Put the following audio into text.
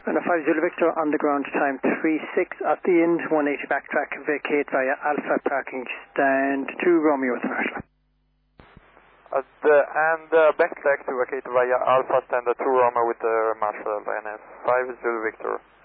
And a 5 Zulu Victor, underground time 36 at the end, 180 backtrack, vacate via Alpha parking stand 2 Romeo International. Backtrack to vacate via Alpha stand 2 Romeo with Marshall NS 5 Zulu Victor.